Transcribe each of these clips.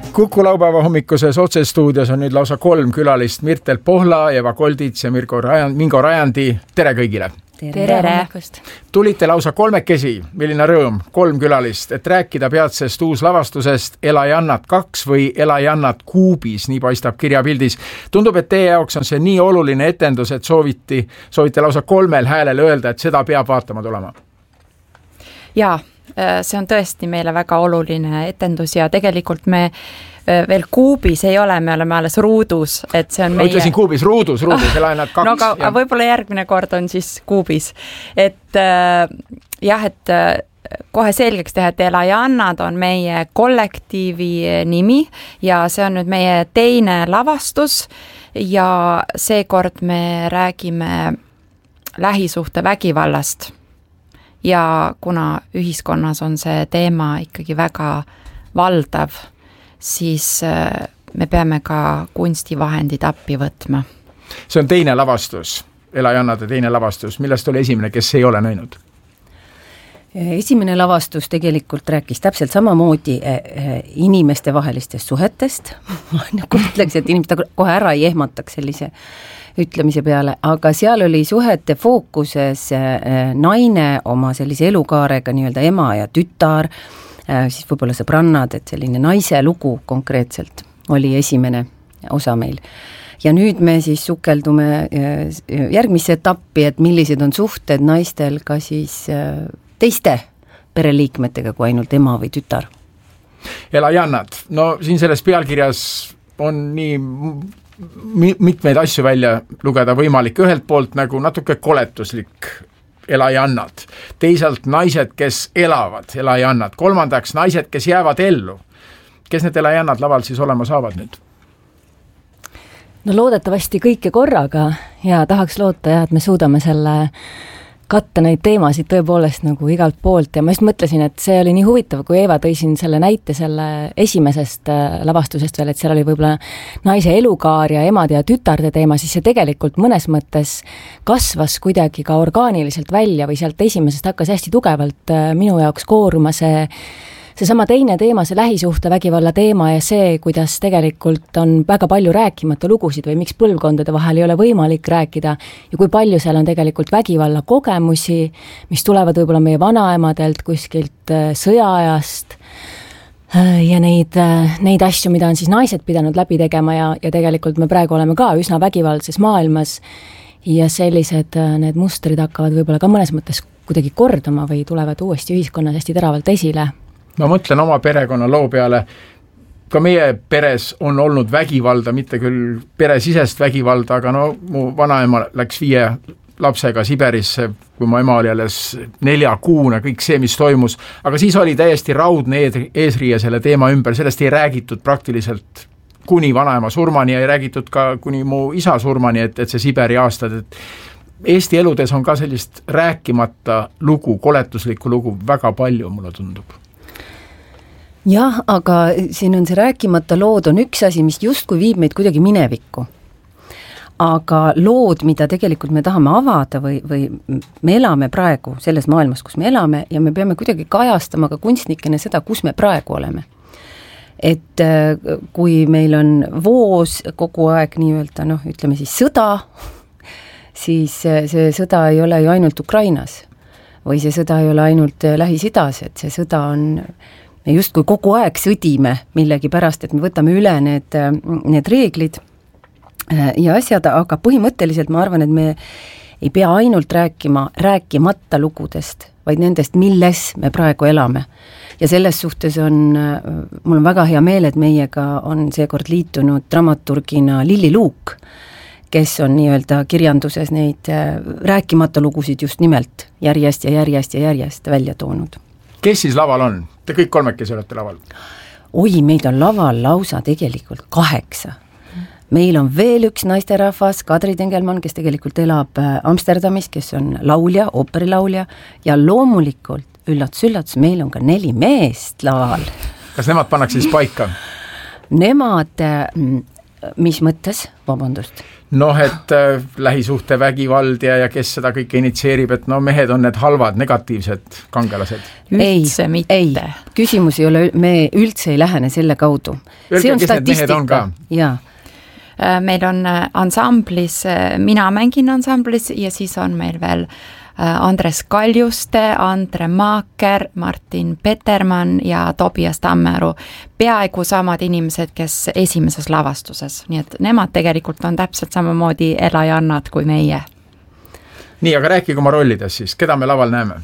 Kuku laupäeva hommikuses otsestuudios on nüüd lausa 3 külalist: Mirtel Pohla, Eva Koldits ja Mingo Rajandi. Tere kõigile! Tere! Tulite lausa 3-kesi, milline rõõm, 3 külalist, et rääkida peatsest uuslavastusest Elajannat 2 või Elajannat kuubis, nii paistab kirjapildis. Tundub, et teie jaoks on see nii oluline etendus, et soovite lausa 3 häälel öelda, et seda peab vaatama tulema. Jaa, see on tõesti meile väga oluline etendus ja tegelikult me veel kuubis ei ole, me oleme alles ruudus, et see on meie... Ma ütlesin kuubis, ruudus, Elajannat 2. No aga võib-olla järgmine kord on siis kuubis. Et jah, et kohe selgeks teha, et Elajannad on meie kollektiivi nimi ja see on nüüd meie teine lavastus ja seekord me räägime lähisuhte vägivallast. Ja kuna ühiskonnas on see teema ikkagi väga valdav, siis me peame ka kunstivahendid appi võtma. See on teine lavastus, Elajannade teine lavastus. Millest oli esimene, kes ei ole näinud? Esimene lavastus tegelikult rääkis täpselt samamoodi inimeste vahelistest suhetest. Ma nagu ütleks, et inimesed kohe ära ei ehmataks sellise ütlemise peale, aga seal oli suhete fookuses naine oma sellise elukaarega, nii-öelda ema ja tütar, siis võib-olla sõbrannad, et selline naise lugu konkreetselt oli esimene osa meil. Ja nüüd me siis sukeldume järgmisse etappi, et millised on suhted naistel ka siis teiste pereliikmetega kui ainult ema või tütar. Elajannad, no siin selles pealkirjas on nii mitmeid asju välja lugeda võimalik. Ühelt poolt nagu natuke koletuslik Elajannad, teisalt naised, kes elavad, Elajannad, kolmandaks naised, kes jäävad ellu. Kes need Elajannad laval siis olema saavad nüüd? No loodetavasti kõike korraga ja tahaks loota, et me suudame selle katta neid teemasid tõepoolest nagu igalt poolt ja ma just mõtlesin, et see oli nii huvitav, kui Eeva tõi siin selle näite selle esimesest lavastusest veel, et seal oli võib-olla naise elukaar ja emade ja tütarde teema, siis see tegelikult mõnes mõttes kasvas kuidagi ka orgaaniliselt välja või sealt esimesest hakkas hästi tugevalt minu jaoks kooruma seesama teine teema, see lähisuhte vägivalla teema ja see, kuidas tegelikult on väga palju rääkimata lugusid või miks põlvkondade vahel ei ole võimalik rääkida ja kui palju seal on tegelikult vägivalla kogemusi, mis tulevad võib-olla meie vanaemadelt kuskilt sõjaajast ja neid asju, mida on siis naised pidanud läbi tegema ja tegelikult me praegu oleme ka üsna vägivaldses maailmas ja sellised need mustrid hakkavad võib-olla ka mõnes mõttes kuidagi kordama või tulevad uuesti ühiskonnas hästi teravalt esile. Ma mõtlen oma perekonna loo peale, ka meie peres on olnud vägivalda, mitte küll peresisest vägivalda, aga no mu vanaema läks 5 lapsega Siberisse, kui mu ema oli alles 4-kuune, kõik see, mis toimus, aga siis oli täiesti raudne eesriie selle teema ümber, sellest ei räägitud praktiliselt kuni vanaema surmani ja ei räägitud ka kuni mu isa surmani, et see Siberi aastad, et Eesti eludes on ka sellist rääkimata lugu, koletuslikku lugu väga palju, mulle tundub. Jah, aga siin on see rääkimata lood on üks asi, mis justkui viib meid kuidagi minevikku. Aga lood, mida tegelikult me tahame avada või me elame praegu selles maailmas, kus me elame ja me peame kuidagi kajastama ka kunstnikena seda, kus me praegu oleme. Et kui meil on voos kogu aeg nii-öelda, ütleme siis sõda, siis see sõda ei ole ju ainult Ukrainas või see sõda ei ole ainult Lähis-Idas, et see sõda on... Me justkui kogu aeg sõdime millegi pärast, et me võtame üle need reeglid ja asjad, aga põhimõtteliselt ma arvan, et me ei pea ainult rääkimata lugudest, vaid nendest, milles me praegu elame. Ja selles suhtes mul on väga hea meel, et meiega on seekord liitunud dramaturgina Lilli Luuk, kes on nii-öelda kirjanduses neid rääkimata lugusid just nimelt järjest välja toonud. Kes siis laval on? Te kõik 3-kesi olete laval? Oi, meid on laval lausa tegelikult 8. Meil on veel üks naisterahvas, Kadri Tengelmann, kes tegelikult elab Amsterdamis, kes on laulja, ooperilaulja ja loomulikult, üllatus, meil on ka 4 meest laval. Kas nemad pannakse siis paika? Nemad, mis mõttes? Vabandust. et lähisuhte vägivald ja kes seda kõike initseerib, et mehed on need halvad, negatiivsed kangelased. Üldse mitte. Ei, küsimus ei ole, me üldse ei lähene selle kaudu. Öelge, kes need mehed on ka? Jaa. Meil on ansamblis, mina mängin ansamblis ja siis on meil veel Andres Kaljuste, Andre Maaker, Martin Petermann ja Tobias Tammearu. Peaaegu samad inimesed, kes esimeses lavastuses. Nii et nemad tegelikult on täpselt samamoodi elajannad kui meie. Nii, aga rääkige oma rollides siis. Keda me laval näeme?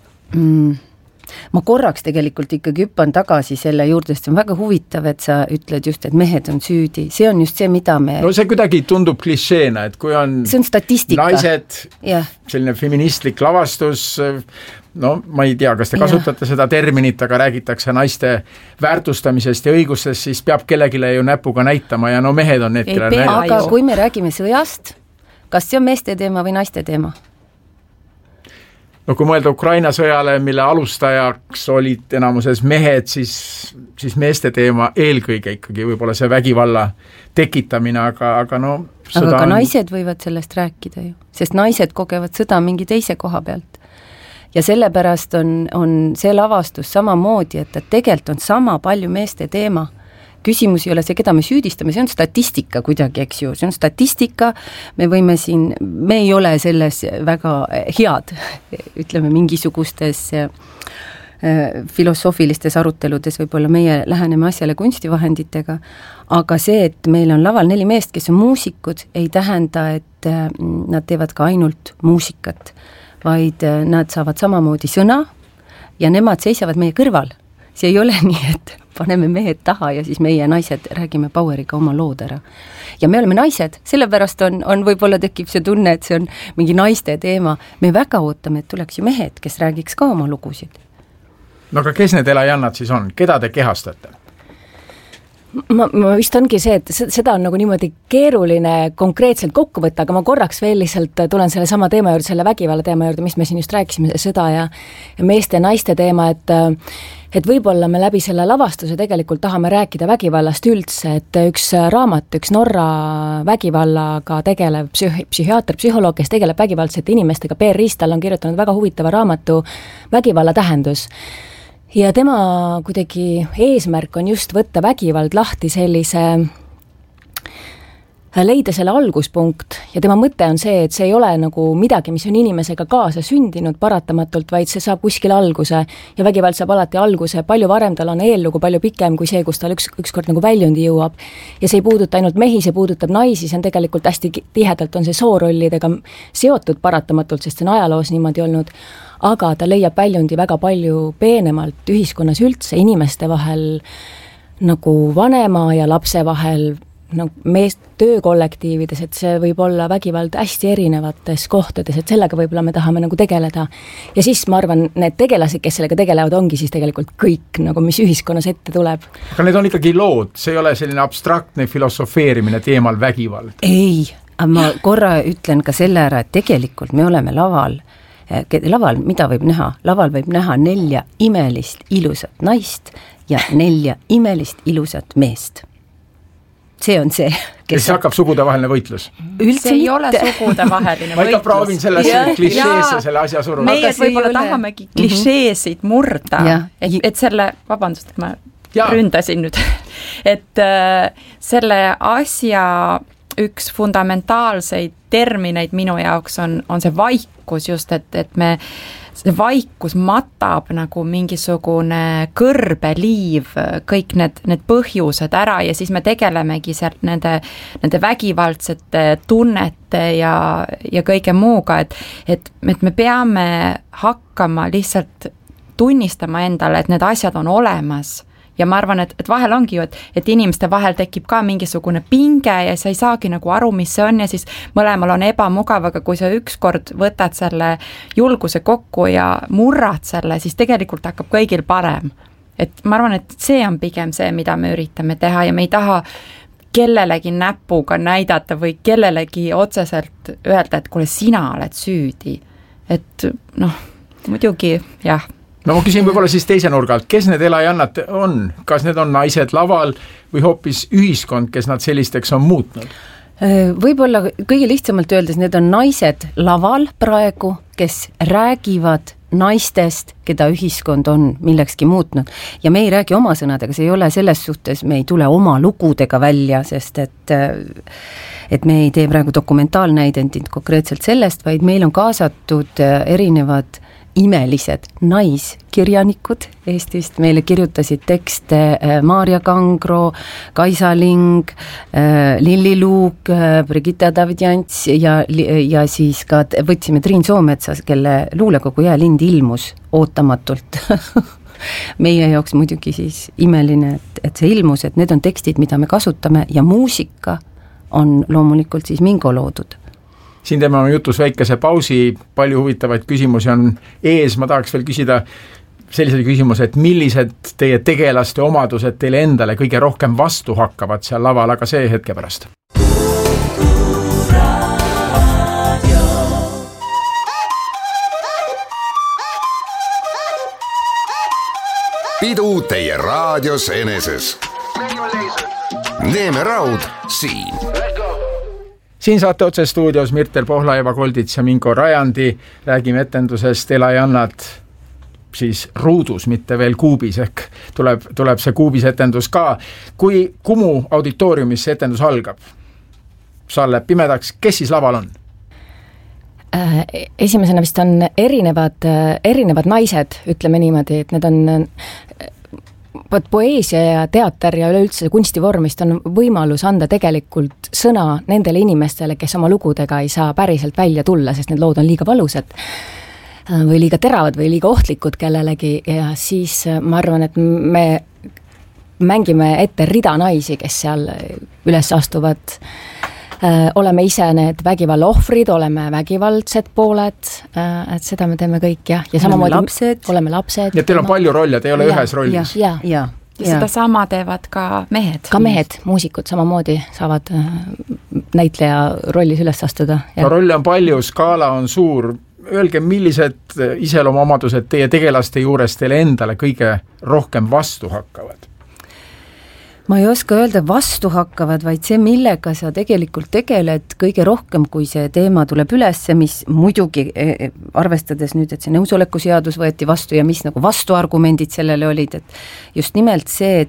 Ma korraks tegelikult ikkagi hüppan tagasi selle juurde, sest on väga huvitav, et sa ütled just, et mehed on süüdi. See on just see, mida me... No see kuidagi tundub klišeena, et kui on see on statistika. Naised, selline feministlik lavastus, ma ei tea, kas te kasutate seda terminit, aga räägitakse naiste väärtustamisest ja õigustest, siis peab kellegile ju näpuga näitama ja mehed on need, kelle aga kui me räägime sõjast, kas see on meeste teema või naiste teema? Kui mõelda Ukraina sõjale, mille alustajaks olid enamuses mehed, siis meeste teema eelkõige ikkagi võib-olla see vägivalla tekitamine, aga ka naised võivad sellest rääkida ju, sest naised kogevad sõda mingi teise koha pealt. Ja sellepärast on see lavastus samamoodi, et tegelikult on sama palju meeste teema. Küsimus ei ole see, keda me süüdistame, see on statistika kuidagi, eks ju, see on statistika, me ei ole selles väga head, ütleme mingisugustes filosoofilistes aruteludes, võib-olla meie läheneme asjale kunstivahenditega, aga see, et meil on laval 4 meest, kes on muusikud, ei tähenda, et nad teevad ka ainult muusikat, vaid nad saavad samamoodi sõna ja nemad seisavad meie kõrval. See ei ole nii, et paneme mehed taha ja siis meie naised räägime Poweriga oma lood ära. Ja me oleme naised, sellepärast on võib-olla tekib see tunne, et see on mingi naiste teema. Me väga ootame, et tuleks ju mehed, kes räägiks ka oma lugusid. No aga kes need elajannad siis on? Keda te kehastate? Ma vist ongi see, et seda on nagu niimoodi keeruline konkreetselt kokku võtta, aga ma korraks veel lihtsalt tulen selle sama teema juurde, selle vägivalla teema juurde, mis me siin just rääkisime, sõda ja meeste ja naiste teema, et võib-olla me läbi selle lavastuse tegelikult tahame rääkida vägivallast üldse, et üks raamat, üks Norra vägivallaga tegelev psühhiaater, psühholoog, kes tegeleb vägivaldsete inimestega, Per Riistal on kirjutanud väga huvitava raamatu Vägivalla tähendus. Ja tema kuidagi eesmärk on just võtta vägivald lahti sellise, leida selle alguspunkt ja tema mõte on see, et see ei ole nagu midagi, mis on inimesega kaasa sündinud paratamatult, vaid see saab kuskil alguse ja vägivald saab alati alguse, palju varem tal on eellugu, palju pikem kui see, kus tal ükskord nagu väljundi jõuab. Ja see ei puuduta ainult mehi, see puudutab naisi, see on tegelikult hästi tihedalt on see soorollidega seotud paratamatult, sest see on ajaloos niimoodi olnud, aga ta leiab väljundi väga palju peenemalt ühiskonnas üldse, inimeste vahel nagu vanema ja lapse vahel, töökollektiivides, et see võib olla vägivald hästi erinevates kohtades, et sellega võib-olla me tahame nagu tegeleda. Ja siis ma arvan, need tegelased, kes sellega tegelevad, ongi siis tegelikult kõik, nagu mis ühiskonnas ette tuleb. Aga need on ikkagi lood, see ei ole selline abstraktne filosofeerimine teemal vägivald. Ei, ma korra ütlen ka selle ära, et tegelikult me oleme laval, mida võib näha? Laval võib näha 4 imelist ilusat naist ja 4 imelist ilusat meest. See on see, kes hakkab sugudevaheline võitlus. See ei ole sugudevaheline võitlus. Ma ikka proovin sellesse klišeesse selle asja suruda. Meie võib-olla tahamegi klišeesid murda, et selle, vabandust, ma ründasin nüüd, et selle asja üks fundamentaalseid termineid minu jaoks on see vaikus just, et see vaikus matab nagu mingisugune kõrbeliiv, kõik need põhjused ära ja siis me tegelemegi sealt nende vägivaldsete tunnete ja kõige muuga, et me peame hakkama lihtsalt tunnistama endale, et need asjad on olemas. Ja ma arvan, et vahel ongi ju, et inimeste vahel tekib ka mingisugune pinge ja sa ei saagi nagu aru, mis see on ja siis mõlemal on ebamugav, aga kui sa ükskord võtad selle julguse kokku ja murrad selle, siis tegelikult hakkab kõigil parem. Et ma arvan, et see on pigem see, mida me üritame teha ja me ei taha kellelegi näpuga näidata või kellelegi otseselt öelda, et kuule, sina oled süüdi. Et muidugi, jah. No ma küsin võib-olla siis teise nurgalt, kes need elajannad on? Kas need on naised laval või hoopis ühiskond, kes nad sellisteks on muutnud? Võib-olla kõige lihtsamalt öeldes, need on naised laval praegu, kes räägivad naistest, keda ühiskond on millekski muutnud. Ja me ei räägi oma sõnadega, see ei ole selles suhtes, me ei tule oma lugudega välja, sest et me ei tee praegu dokumentaalnäidendit konkreetselt sellest, vaid meil on kaasatud erinevad imelised naiskirjanikud Eestist, meile kirjutasid tekste Maarja Kangro, Kaisa Ling, Lilli Luuk, Brigitta Davidjants ja siis ka võtsime Triin Soometsas, kelle luulekogu Jäälind ilmus ootamatult. Meie jaoks muidugi siis imeline, et see ilmus, et need on tekstid, mida me kasutame ja muusika on loomulikult siis Mingo loodud. Siin teeme oma jutus väikese pausi, palju huvitavaid küsimusi on ees, ma tahaks veel küsida sellise küsimuse, et millised teie tegelaste omadused teile endale kõige rohkem vastu hakkavad seal laval, aga see hetke pärast. Pidu teie raadios eneses. Neeme Raud siin. Siin saate otse stuudios Mirtel Pohla, Eva Koldits ja Mingo Rajandi. Räägime etendusest Elajannad siis ruudus, mitte veel kuubis, ehk tuleb see kuubis etendus ka. Kui Kumu auditooriumis see etendus algab, saal läheb pimedaks, kes siis laval on? Esimesena vist on erinevad naised, ütleme niimoodi, et need on poeesia ja teater ja üleüldse kunstivormist on võimalus anda tegelikult sõna nendele inimestele, kes oma lugudega ei saa päriselt välja tulla, sest need lood on liiga valusad või liiga teravad või liiga ohtlikud kellelegi ja siis ma arvan, et me mängime ette rida naisi, kes seal üles astuvad. Oleme ise need vägivalla ohvrid, oleme vägivaldsed pooled, et seda me teeme kõik ja samamoodi oleme lapsed. Ja teil on palju rolle, te ei ole ühes rollis. Ja seda sama teevad ka mehed. Ka mehed, muusikud samamoodi saavad näitleja rollis üles astuda. No rolle on palju, skaala on suur. Öelge, millised iseloomuomadused teie tegelaste juures teile endale kõige rohkem vastu hakkavad? Ma ei oska öelda vastu hakkavad, vaid see, millega sa tegelikult tegeled kõige rohkem, kui see teema tuleb üles, mis muidugi arvestades nüüd, et see nõusolekuseadus võeti vastu ja mis nagu vastuargumendid sellele olid, et just nimelt see,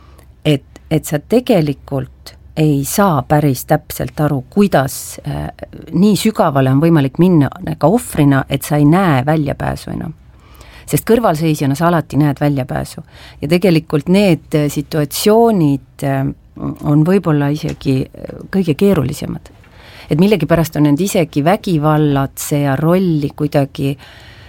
et sa tegelikult ei saa päris täpselt aru, kuidas nii sügavale on võimalik minna ka ohvrina, et sa ei näe väljapääsu enam. Sest kõrvalseisjana sa alati näed väljapääsu. Ja tegelikult need situatsioonid on võib-olla isegi kõige keerulisemad. Et millegi pärast on need isegi vägivallatse ja rolli kuidagi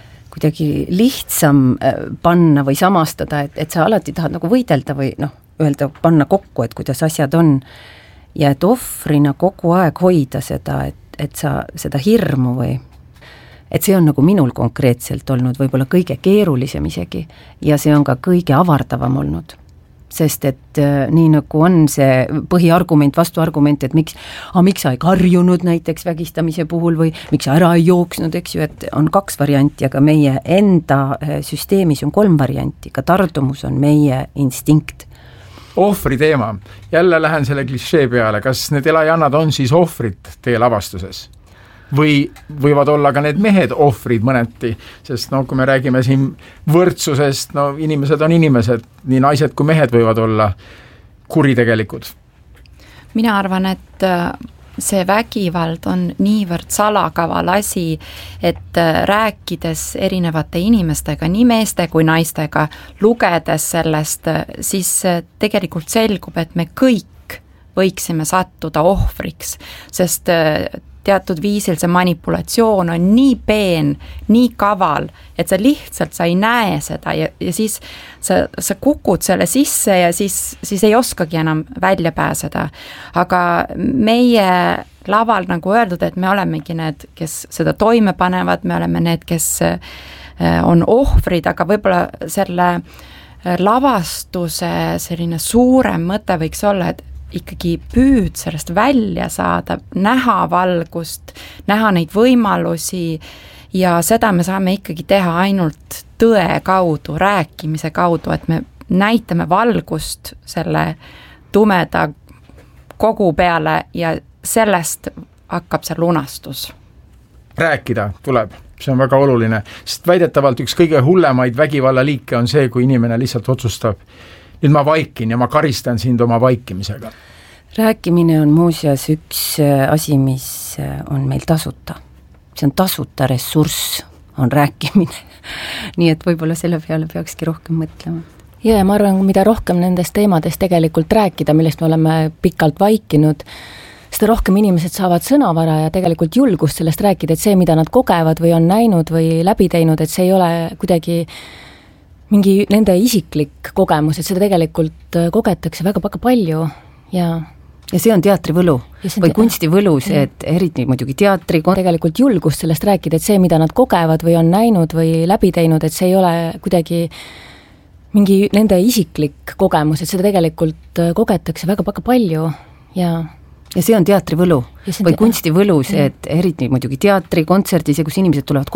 lihtsam panna või samastada, et sa alati tahad nagu võidelda või öelda, panna kokku, et kuidas asjad on. Ja et ohvrina kogu aeg hoida seda, et sa seda hirmu või et see on nagu minul konkreetselt olnud võib-olla kõige keerulisem isegi ja see on ka kõige avardavam olnud. Sest et nii nagu on see põhiargument, vastuargument, et miks sa ei karjunud näiteks vägistamise puhul või miks sa ära ei jooksnud, eks ju, et on 2 varianti, aga meie enda süsteemis on 3 varianti, ka tardumus on meie instinkt. Ohvri teema, jälle lähen selle klišee peale, kas need elajannad on siis ohvrid teie lavastuses? Või võivad olla ka need mehed ohvrid mõneti, sest kui me räägime siin võrdsusest, inimesed on inimesed, nii naised kui mehed võivad olla kuritegelikud. Mina arvan, et see vägivald on niivõrd salakaval asi, et rääkides erinevate inimestega, nii meeste kui naistega, lugedes sellest, siis tegelikult selgub, et me kõik võiksime sattuda ohvriks, sest teatud viisil see manipulatsioon on nii peen, nii kaval, et sa ei näe seda ja siis sa kukud selle sisse ja siis ei oskagi enam välja pääseda. Aga meie laval, nagu öeldud, et me olemegi need, kes seda toime panevad, me oleme need, kes on ohvrid, aga võib-olla selle lavastuse selline suurem mõte võiks olla, et ikkagi püüd sellest välja saada, näha valgust, näha neid võimalusi ja seda me saame ikkagi teha ainult tõe kaudu, rääkimise kaudu, et me näitame valgust selle tumeda kogu peale ja sellest hakkab see lunastus. Rääkida tuleb, see on väga oluline, sest väidetavalt üks kõige hullemaid vägivallaliike on see, kui inimene lihtsalt otsustab, nüüd ma vaikin ja ma karistan sind oma vaikimisega. Rääkimine on muuseas üks asi, mis on meil tasuta. See on tasuta ressurss, on rääkimine. Nii et võib-olla selle peale peakski rohkem mõtlema. Ja ma arvan, mida rohkem nendest teemadest tegelikult rääkida, millest me oleme pikalt vaikinud, seda rohkem inimesed saavad sõnavara ja tegelikult julgust sellest rääkida, et see, mida nad kogevad või on näinud või läbi teinud, et see ei ole kuidagi mingi nende isiklik kogemus, et seda tegelikult kogetakse väga palju ja see on teatri võlu või kunsti võlu, see, et eriti muidugi teatri tegelikult julgust sellest rääkida, et see, mida nad kogevad või on näinud või läbi teinud, et see ei ole kuidagi mingi nende isiklik kogemus, et seda tegelikult kogetakse väga palju ja see on teatri võlu või kunsti võlu, see, et eriti muidugi teatri, kontserdi, see, kus inimesed tulevad